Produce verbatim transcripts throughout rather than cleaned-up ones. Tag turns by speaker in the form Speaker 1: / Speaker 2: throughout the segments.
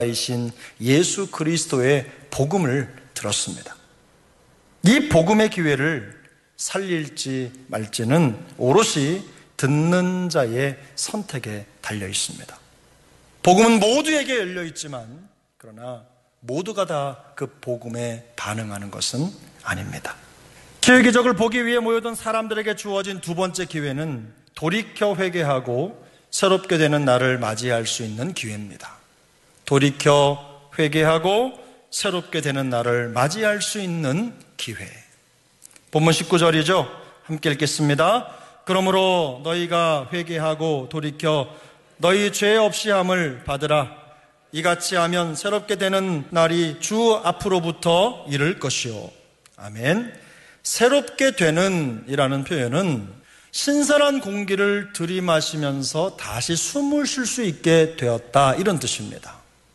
Speaker 1: 이신 예수 그리스도의 복음을 들었습니다. 이 복음의 기회를 살릴지 말지는 오롯이 듣는 자의 선택에 달려 있습니다. 복음은 모두에게 열려 있지만 그러나 모두가 다 그 복음에 반응하는 것은 아닙니다. 기회 기적을 보기 위해 모여든 사람들에게 주어진 두 번째 기회는 돌이켜 회개하고 새롭게 되는 날을 맞이할 수 있는 기회입니다. 돌이켜 회개하고 새롭게 되는 날을 맞이할 수 있는 기회. 본문 십구 절이죠. 함께 읽겠습니다. 그러므로 너희가 회개하고 돌이켜 너희 죄 없이 함을 받으라. 이같이 하면 새롭게 되는 날이 주 앞으로부터 이를 것이요. 아멘. 새롭게 되는 이라는 표현은 신선한 공기를 들이마시면서 다시 숨을 쉴 수 있게 되었다, 이런 뜻입니다.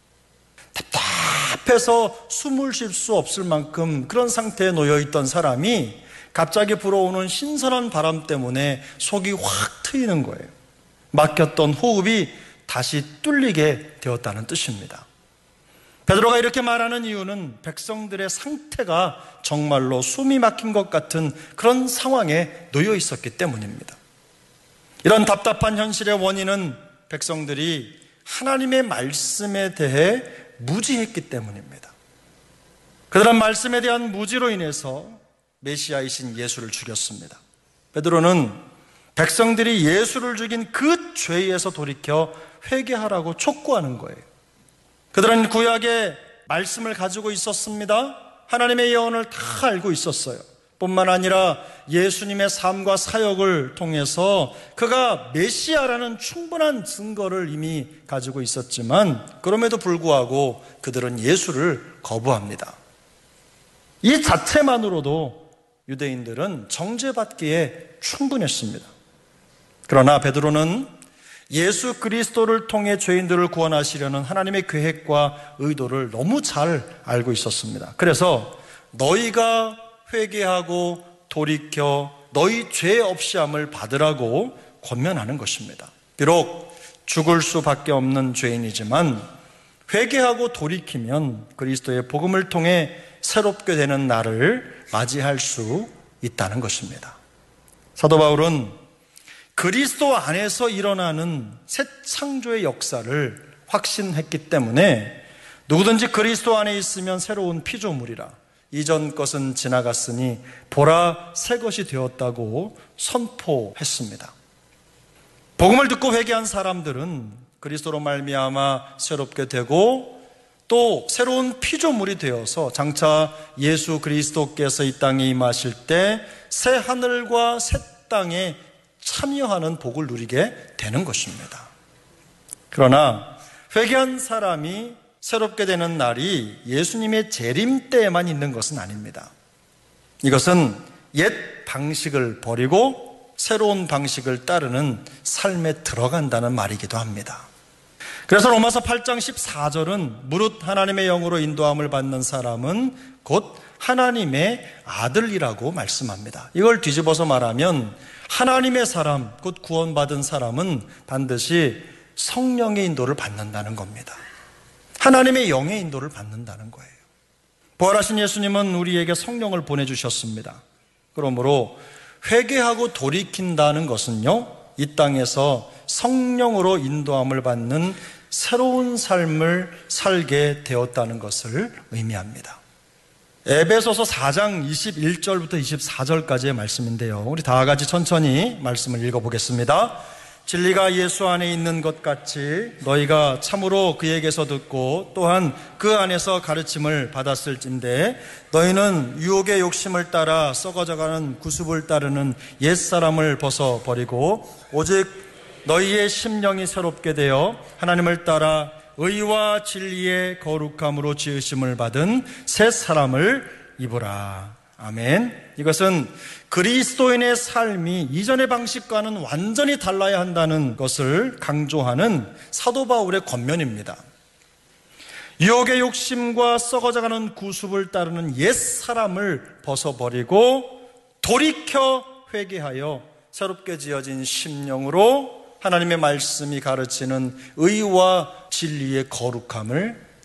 Speaker 1: 답답해서 숨을 쉴 수 없을 만큼 그런 상태에 놓여있던 사람이 갑자기 불어오는 신선한 바람 때문에 속이 확 트이는 거예요. 막혔던 호흡이 다시 뚫리게 되었다는 뜻입니다. 베드로가 이렇게 말하는 이유는 백성들의 상태가 정말로 숨이 막힌 것 같은 그런 상황에 놓여 있었기 때문입니다. 이런 답답한 현실의 원인은 백성들이 하나님의 말씀에 대해 무지했기 때문입니다. 그들은 말씀에 대한 무지로 인해서 메시아이신 예수를 죽였습니다. 베드로는 백성들이 예수를 죽인 그 죄에서 돌이켜 회개하라고 촉구하는 거예요. 그들은 구약의 말씀을 가지고 있었습니다. 하나님의 예언을 다 알고 있었어요. 뿐만 아니라 예수님의 삶과 사역을 통해서 그가 메시아라는 충분한 증거를 이미 가지고 있었지만 그럼에도 불구하고 그들은 예수를 거부합니다. 이 자체만으로도 유대인들은 정죄받기에 충분했습니다. 그러나 베드로는 예수 그리스도를 통해 죄인들을 구원하시려는 하나님의 계획과 의도를 너무 잘 알고 있었습니다. 그래서 너희가 회개하고 돌이켜 너희 죄 없이 함을 받으라고 권면하는 것입니다. 비록 죽을 수밖에 없는 죄인이지만 회개하고 돌이키면 그리스도의 복음을 통해 새롭게 되는 날을 맞이할 수 있다는 것입니다. 사도 바울은 그리스도 안에서 일어나는 새 창조의 역사를 확신했기 때문에 누구든지 그리스도 안에 있으면 새로운 피조물이라 이전 것은 지나갔으니 보라 새 것이 되었다고 선포했습니다. 복음을 듣고 회개한 사람들은 그리스도로 말미암아 새롭게 되고 또 새로운 피조물이 되어서 장차 예수 그리스도께서 이 땅에 임하실 때 새 하늘과 새 땅에 참여하는 복을 누리게 되는 것입니다. 그러나 회개한 사람이 새롭게 되는 날이 예수님의 재림 때에만 있는 것은 아닙니다. 이것은 옛 방식을 버리고 새로운 방식을 따르는 삶에 들어간다는 말이기도 합니다. 그래서 로마서 팔 장 십사 절은 무릇 하나님의 영으로 인도함을 받는 사람은 곧 하나님의 아들이라고 말씀합니다. 이걸 뒤집어서 말하면 하나님의 사람, 곧 구원받은 사람은 반드시 성령의 인도를 받는다는 겁니다. 하나님의 영의 인도를 받는다는 거예요. 부활하신 예수님은 우리에게 성령을 보내주셨습니다. 그러므로 회개하고 돌이킨다는 것은요, 이 땅에서 성령으로 인도함을 받는 새로운 삶을 살게 되었다는 것을 의미합니다. 에베소서 사 장 이십일 절부터 이십사 절까지의 말씀인데요, 우리 다 같이 천천히 말씀을 읽어보겠습니다. 진리가 예수 안에 있는 것 같이 너희가 참으로 그에게서 듣고 또한 그 안에서 가르침을 받았을진데 너희는 유혹의 욕심을 따라 썩어져가는 구습을 따르는 옛사람을 벗어버리고 오직 너희의 심령이 새롭게 되어 하나님을 따라 의와 진리의 거룩함으로 지으심을 받은 새 사람을 입으라. 아멘. 이것은 그리스도인의 삶이 이전의 방식과는 완전히 달라야 한다는 것을 강조하는 사도 바울의 권면입니다. 유혹의 욕심과 썩어져가는 구습을 따르는 옛 사람을 벗어버리고 돌이켜 회개하여 새롭게 지어진 심령으로 하나님의 말씀이 가르치는 의와 진리의 거룩함을